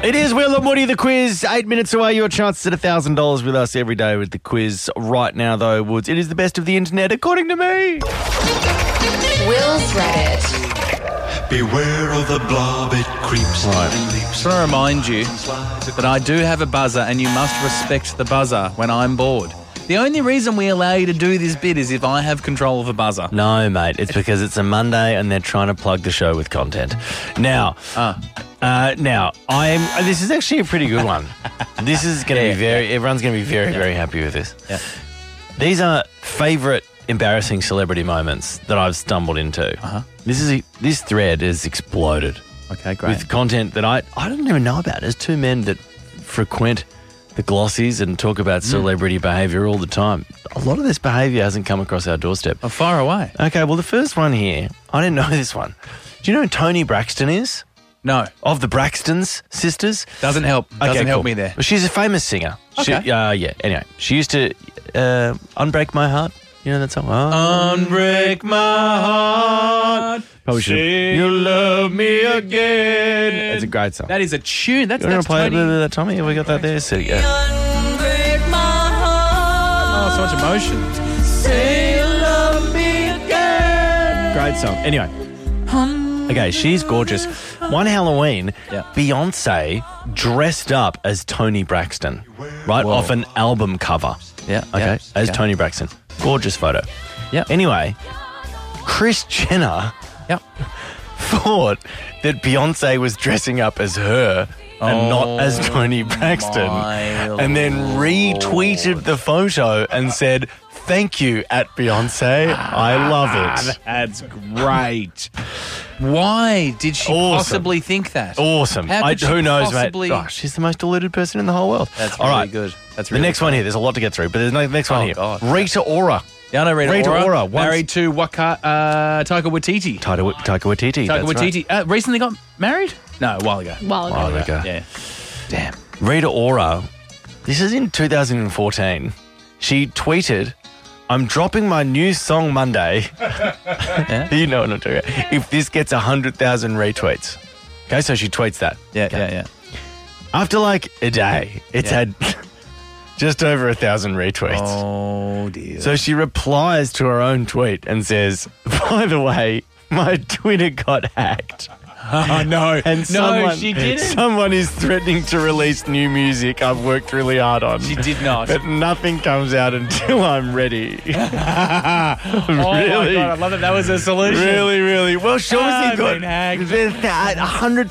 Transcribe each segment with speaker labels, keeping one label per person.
Speaker 1: It is Will and Woody, the quiz. 8 minutes away, your chance at $1,000 with us every day with the quiz. Right now, though, Woods, it is the best of the internet, according to me.
Speaker 2: Will's Reddit.
Speaker 3: Beware of the blob, it creeps and leaps.
Speaker 4: Just want to remind you that I do have a buzzer and you must respect the buzzer when I'm bored. The only reason we allow you to do this bit is if I have control of a buzzer.
Speaker 1: No, mate, it's because it's a Monday and they're trying to plug the show with content. Now, this is actually a pretty good one. This is going to be everyone's going to be very happy with this.
Speaker 4: Yeah.
Speaker 1: These are favourite embarrassing celebrity moments that I've stumbled into. This thread has exploded.
Speaker 4: Okay, great.
Speaker 1: With content that I don't even know about. There's two men that frequent the glossies and talk about celebrity behaviour all the time. A lot of this behaviour hasn't come across our doorstep.
Speaker 4: Oh, far away.
Speaker 1: Okay, well, the first one here, I didn't know this one. Do you know who Toni Braxton is?
Speaker 4: No.
Speaker 1: Of the Braxtons sisters?
Speaker 4: Doesn't help. Doesn't help me there.
Speaker 1: Well, she's a famous singer.
Speaker 4: Okay.
Speaker 1: Anyway, she used to Unbreak My Heart. You know that song?
Speaker 4: Unbreak my heart.
Speaker 1: Probably should.
Speaker 4: You'll love me again.
Speaker 1: It's a great song.
Speaker 4: That is a tune. That's
Speaker 1: You want to play
Speaker 4: Tony.
Speaker 1: a little bit of that, Tommy? Have we got that there? So, yeah.
Speaker 2: Unbreak my heart.
Speaker 4: Oh, so much emotion.
Speaker 2: Say you love me again.
Speaker 1: Great song. Anyway. Okay, she's gorgeous. One Halloween,
Speaker 4: Yeah.
Speaker 1: Beyonce dressed up as Toni Braxton, right?
Speaker 4: Whoa.
Speaker 1: Off an album cover.
Speaker 4: Yeah.
Speaker 1: Okay, as Toni Braxton. Gorgeous photo.
Speaker 4: Yeah.
Speaker 1: Anyway, Kris Jenner
Speaker 4: Yep.
Speaker 1: thought that Beyonce was dressing up as her and not as Toni Braxton,
Speaker 4: my
Speaker 1: and then retweeted the photo and said, "Thank you at Beyonce. I love it."
Speaker 4: That's great. Why did she
Speaker 1: Awesome.
Speaker 4: possibly think that?
Speaker 1: Awesome.
Speaker 4: How could she
Speaker 1: Who knows,
Speaker 4: possibly...
Speaker 1: mate? Oh, she's the most deluded person in the whole world.
Speaker 4: That's
Speaker 1: all
Speaker 4: really
Speaker 1: right.
Speaker 4: good. That's
Speaker 1: The
Speaker 4: really
Speaker 1: next one here, there's a lot to get through, but there's no next one here.
Speaker 4: God.
Speaker 1: Rita Ora.
Speaker 4: Yeah, I know Rita
Speaker 1: Rita
Speaker 4: Ora.
Speaker 1: Ora, once-
Speaker 4: Married to Taika Waititi.
Speaker 1: Taika Waititi.
Speaker 4: Taika
Speaker 1: that's
Speaker 4: Waititi.
Speaker 1: right.
Speaker 4: Recently got married? No, a while ago.
Speaker 1: Oh, there we go.
Speaker 4: Yeah.
Speaker 1: Damn. Rita Ora, this is in 2014. She tweeted, "I'm dropping my new song Monday." You know what I'm talking about. If this gets 100,000 retweets. Okay, so she tweets that.
Speaker 4: Yeah,
Speaker 1: Okay.
Speaker 4: yeah.
Speaker 1: After like a day, it's had just over 1,000 retweets.
Speaker 4: Oh, dear.
Speaker 1: So she replies to her own tweet and says, "By the way, my Twitter got hacked."
Speaker 4: Oh, no.
Speaker 1: And
Speaker 4: she didn't.
Speaker 1: Someone is threatening to release new music I've worked really hard on.
Speaker 4: She did not.
Speaker 1: But nothing comes out until I'm ready.
Speaker 4: Oh, my God. I love that. That was a solution.
Speaker 1: Really. Well, she obviously
Speaker 4: I've
Speaker 1: got
Speaker 4: been hacked.
Speaker 1: 100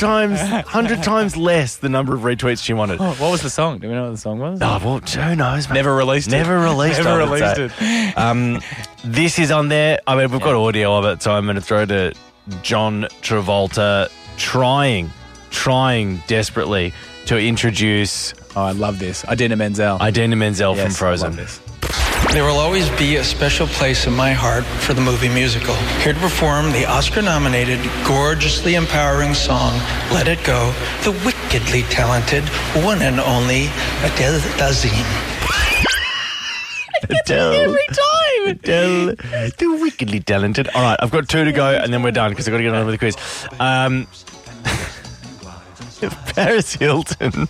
Speaker 1: times less the number of retweets she wanted.
Speaker 4: Oh, what was the song? Do we know what the song was?
Speaker 1: Oh, well, who knows, mate?
Speaker 4: Never released it.
Speaker 1: Never released it.
Speaker 4: Never
Speaker 1: I would
Speaker 4: released
Speaker 1: say.
Speaker 4: it.
Speaker 1: This is on there. I mean, we've got audio of it, so I'm going to throw to John Travolta trying desperately to introduce
Speaker 4: Oh, I love this. Idina Menzel.
Speaker 1: from
Speaker 4: Yes,
Speaker 1: Frozen.
Speaker 4: I love this.
Speaker 5: There will always be a special place in my heart for the movie musical. Here to perform the Oscar-nominated, gorgeously empowering song, Let It Go, the wickedly talented, one and only Adele Dazeem.
Speaker 1: Adele. Adele, the wickedly talented. All right, I've got two to go, and then we're done because I've got to get on with the quiz. Paris Hilton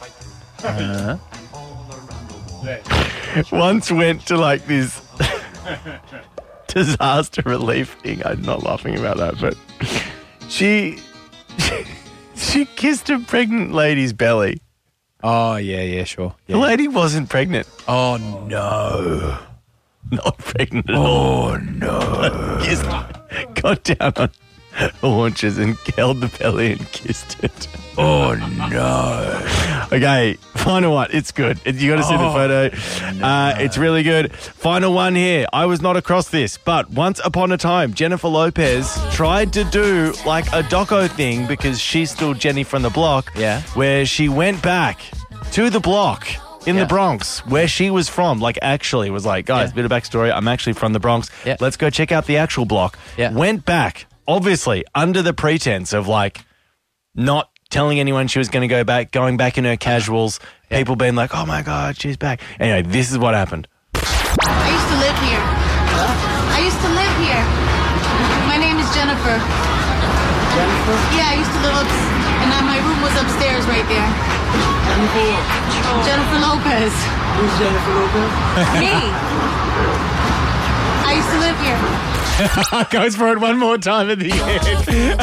Speaker 1: once went to like this disaster relief thing. I'm not laughing about that, but she kissed a pregnant lady's belly.
Speaker 4: Oh, yeah, sure.
Speaker 1: The lady wasn't pregnant.
Speaker 4: Oh, no.
Speaker 1: Not pregnant at all. Oh, no. Got down on her haunches and held the belly and kissed it.
Speaker 4: Oh, no.
Speaker 1: Okay, final one. It's good. You got to see the photo.
Speaker 4: No.
Speaker 1: It's really good. Final one here. I was not across this, but once upon a time, Jennifer Lopez tried to do like a doco thing because she's still Jenny from the block.
Speaker 4: Yeah.
Speaker 1: Where she went back to the block in the Bronx, where she was from. Like, actually was like, guys, bit of backstory. I'm actually from the Bronx.
Speaker 4: Yeah.
Speaker 1: Let's go check out the actual block.
Speaker 4: Yeah.
Speaker 1: Went back, obviously, under the pretense of like not telling anyone she was going to go back, going back in her casuals, people being like, oh my God, she's back. Anyway, this is what happened.
Speaker 6: I used to live here. I used to live here. My name is Jennifer. Jennifer? Yeah, I used to live and my room was upstairs right there. Jennifer Lopez.
Speaker 7: Who's Jennifer Lopez?
Speaker 6: Me. I used to live here.
Speaker 1: Goes for it one more time at the end.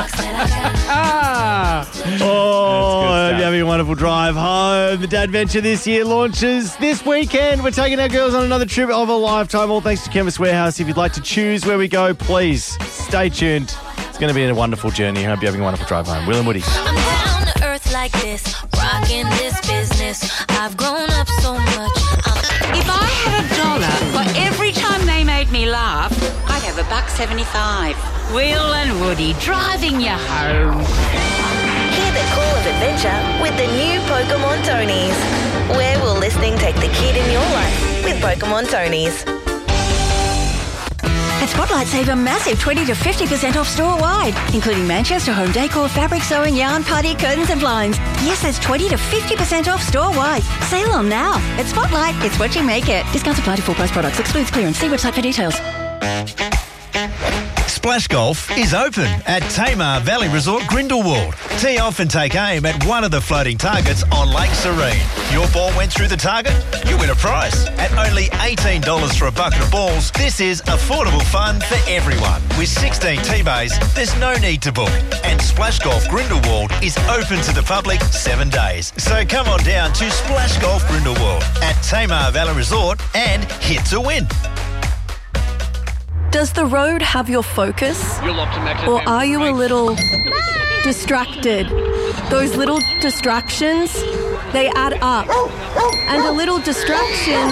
Speaker 1: Oh, you're having a wonderful drive home. The Dad Venture this year launches this weekend. We're taking our girls on another trip of a lifetime, all thanks to Chemist Warehouse. If you'd like to choose where we go, please stay tuned. It's going to be a wonderful journey. I hope you're having a wonderful drive home. Will and Woody.
Speaker 8: I'm down to earth like this, rocking this business. I've grown up so much.
Speaker 9: If I had $1 for every time they made me laugh, I'd have $1.75. Will and Woody driving you home.
Speaker 8: Hear the call of adventure with the new Pokemon Tonys. Where will listening take the kid in your life with Pokemon Tonys?
Speaker 10: At Spotlight, save a massive 20 to 50% off store-wide, including Manchester home decor, fabric sewing, yarn, party, curtains and blinds. Yes, that's 20 to 50% off store-wide. Sale on now. At Spotlight, it's what you make it. Discounts apply to full-price products. Excludes clearance. See website for details.
Speaker 11: Splash Golf is open at Tamar Valley Resort, Grindelwald. Tee off and take aim at one of the floating targets on Lake Serene. Your ball went through the target, you win a prize. At only $18 for a bucket of balls, this is affordable fun for everyone. With 16 tee bays, there's no need to book. And Splash Golf Grindelwald is open to the public 7 days. So come on down to Splash Golf Grindelwald at Tamar Valley Resort and hit to win.
Speaker 12: Does the road have your focus? Or are you a little distracted? Those little distractions, they add up. And a little distraction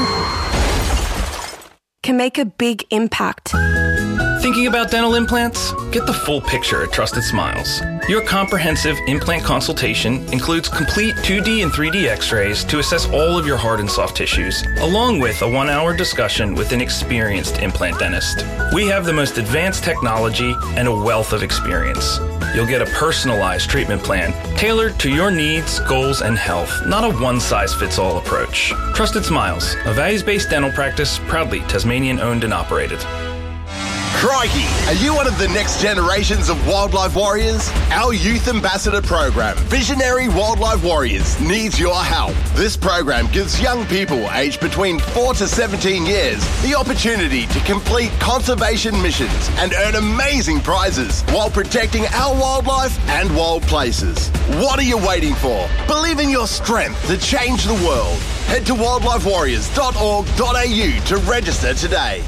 Speaker 12: can make a big impact.
Speaker 13: Thinking about dental implants? Get the full picture at Trusted Smiles. Your comprehensive implant consultation includes complete 2D and 3D x-rays to assess all of your hard and soft tissues, along with a 1-hour discussion with an experienced implant dentist. We have the most advanced technology and a wealth of experience. You'll get a personalized treatment plan tailored to your needs, goals, and health, not a one-size-fits-all approach. Trusted Smiles, a values-based dental practice, proudly Tasmanian-owned and operated.
Speaker 14: Crikey! Are you one of the next generations of wildlife warriors? Our Youth Ambassador program, Visionary Wildlife Warriors, needs your help. This program gives young people aged between 4 to 17 years the opportunity to complete conservation missions and earn amazing prizes while protecting our wildlife and wild places. What are you waiting for? Believe in your strength to change the world. Head to wildlifewarriors.org.au to register today.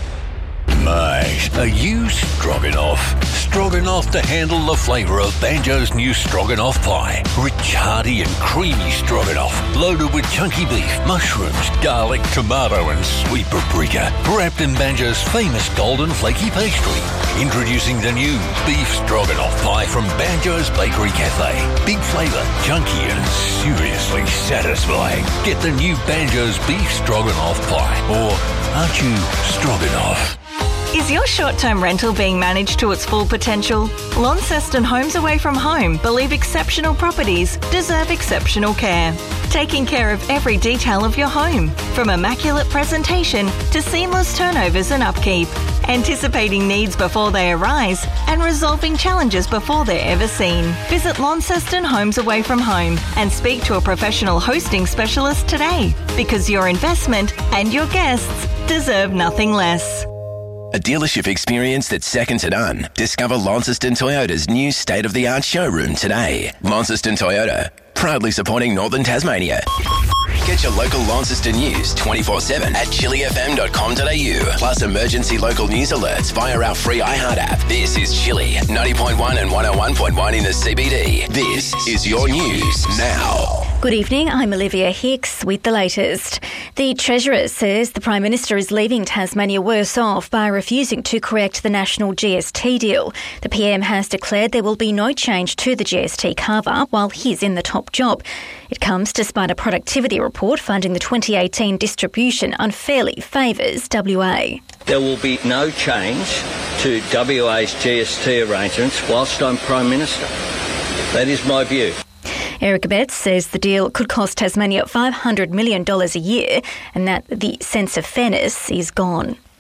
Speaker 15: Mate, are you stroganoff? Stroganoff to handle the flavour of Banjo's new stroganoff pie. Rich, hearty and creamy stroganoff, loaded with chunky beef, mushrooms, garlic, tomato and sweet paprika, wrapped in Banjo's famous golden flaky pastry. Introducing the new beef stroganoff pie from Banjo's Bakery Cafe. Big flavour, chunky and seriously satisfying. Get the new Banjo's beef stroganoff pie. Or aren't you stroganoff?
Speaker 10: Is your short-term rental being managed to its full potential? Launceston Homes Away From Home believe exceptional properties deserve exceptional care. Taking care of every detail of your home, from immaculate presentation to seamless turnovers and upkeep. Anticipating needs before they arise and resolving challenges before they're ever seen. Visit Launceston Homes Away From Home and speak to a professional hosting specialist today, because your investment and your guests deserve nothing less.
Speaker 16: A dealership experience that's second to none. Discover Launceston Toyota's new state-of-the-art showroom today. Launceston Toyota, proudly supporting Northern Tasmania. Get your local Launceston news 24/7 at chilifm.com.au. Plus emergency local news alerts via our free iHeart app. This is Chili, 90.1 and 101.1 in the CBD. This is your news now.
Speaker 17: Good evening, I'm Olivia Hicks with the latest. The Treasurer says the Prime Minister is leaving Tasmania worse off by refusing to correct the national GST deal. The PM has declared there will be no change to the GST carve-up while he's in the top job. It comes despite a productivity report finding the 2018 distribution unfairly favours WA.
Speaker 18: There will be no change to WA's GST arrangements whilst I'm Prime Minister. That is my view.
Speaker 17: Eric Abetz says the deal could cost Tasmania $500 million a year and that the sense of fairness is gone.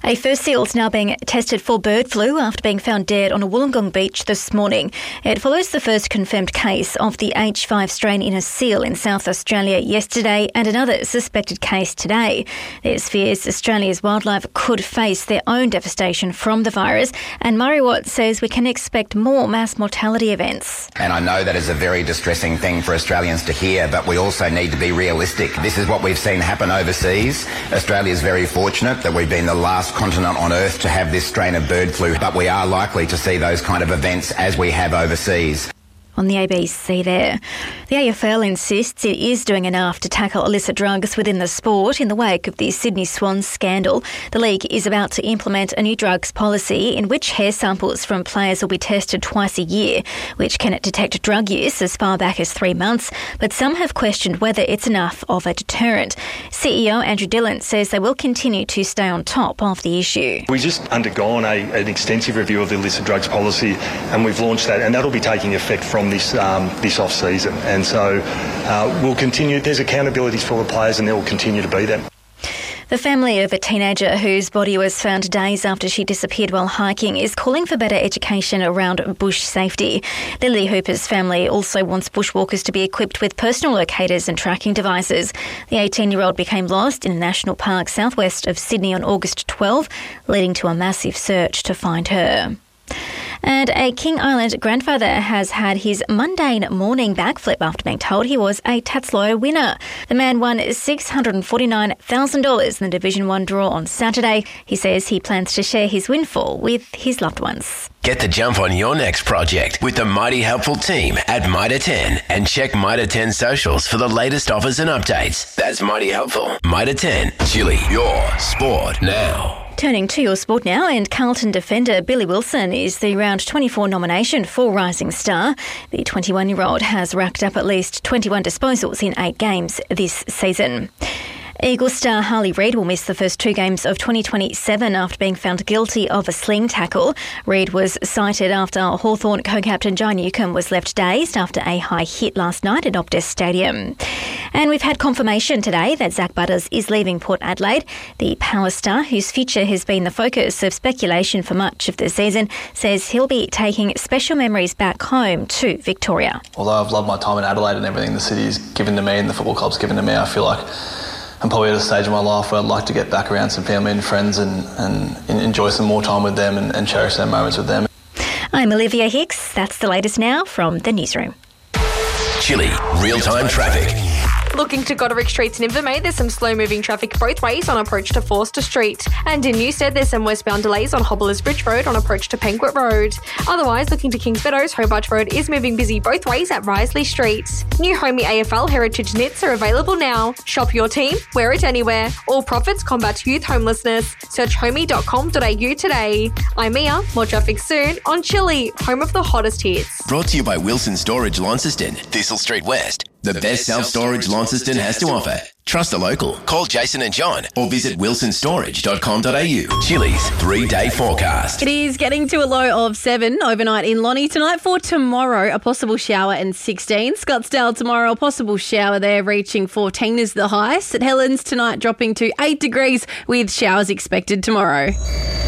Speaker 17: A fur seal is now being tested for bird flu after being found dead on a Wollongong beach this morning. It follows the first confirmed case of the H5 strain in a seal in South Australia yesterday and another suspected case today. There's fears Australia's wildlife could face their own devastation from the virus, and Murray Watt says we can expect more mass mortality events.
Speaker 19: And I know that is a very distressing thing for Australians to hear, but we also need to be realistic. This is what we've seen happen overseas. Australia is very fortunate that we've been the last continent on Earth to have this strain of bird flu, but we are likely to see those kind of events as we have overseas.
Speaker 17: On the ABC there. The AFL insists it is doing enough to tackle illicit drugs within the sport in the wake of the Sydney Swans scandal. The league is about to implement a new drugs policy in which hair samples from players will be tested twice a year, which can detect drug use as far back as 3 months, but some have questioned whether it's enough of a deterrent. CEO Andrew Dillon says they will continue to stay on top of the issue.
Speaker 20: We've just undergone an extensive review of the illicit drugs policy, and we've launched that, and that'll be taking effect from this off-season. And so we'll continue. There's accountabilities for the players, and there will continue to be them.
Speaker 17: The family of a teenager whose body was found days after she disappeared while hiking is calling for better education around bush safety. Lily Hooper's family also wants bushwalkers to be equipped with personal locators and tracking devices. The 18-year-old became lost in a national park southwest of Sydney on August 12, leading to a massive search to find her. And a King Island grandfather has had his mundane morning backflip after being told he was a Tatslow winner. The man won $649,000 in the Division 1 draw on Saturday. He says he plans to share his windfall with his loved ones.
Speaker 16: Get the jump on your next project with the Mighty Helpful team at Mitre 10 and check Mitre 10 socials for the latest offers and updates. That's Mighty Helpful. Mitre 10, Chili, your sport now.
Speaker 17: Turning to your sport now, and Carlton defender Billy Wilson is the round 24 nomination for Rising Star. The 21-year-old has racked up at least 21 disposals in 8 games this season. Eagles star Harley Reid will miss the first 2 games of 2027 after being found guilty of a sling tackle. Reid was cited after Hawthorn co-captain Jai Newcombe was left dazed after a high hit last night at Optus Stadium. And we've had confirmation today that Zach Butters is leaving Port Adelaide. The power star, whose future has been the focus of speculation for much of the season, says he'll be taking special memories back home to Victoria.
Speaker 21: Although I've loved my time in Adelaide and everything the city's given to me and the football club's given to me, I feel like I'm probably at a stage of my life where I'd like to get back around some family and friends and enjoy some more time with them and cherish their moments with them.
Speaker 17: I'm Olivia Hicks. That's the latest now from the newsroom.
Speaker 16: Chili, real-time traffic.
Speaker 22: Looking to Goderic Streets in Invermay, there's some slow-moving traffic both ways on approach to Forster Street. And in Newstead, there's some westbound delays on Hobblers Bridge Road on approach to Penguit Road. Otherwise, looking to Kings Meadows, Hobart Road is moving busy both ways at Risley Street. New Homey AFL Heritage Knits are available now. Shop your team, wear it anywhere. All profits combat youth homelessness. Search homey.com.au today. I'm Mia. More traffic soon on Chili, home of the hottest hits.
Speaker 16: Brought to you by Wilson Storage Launceston, Thistle Street West. The best self-storage Launceston has to offer. Trust a local. Call Jason and John or visit wilsonstorage.com.au. Chili's 3-day forecast.
Speaker 23: It is getting to a low of 7 overnight in Lonnie. Tonight for tomorrow, a possible shower and 16. Scottsdale tomorrow, a possible shower there reaching 14 is the high. St Helens tonight dropping to 8 degrees with showers expected tomorrow.